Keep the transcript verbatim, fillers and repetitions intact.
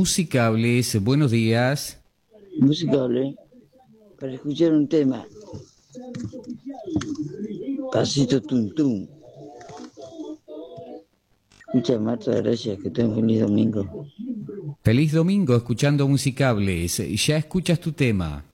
Musicables, buenos días. Musicable, para escuchar un tema. Pasito tum tum. Escucha, Marta, gracias, que tengo un feliz domingo. Feliz domingo escuchando Musicables. Ya escuchas tu tema.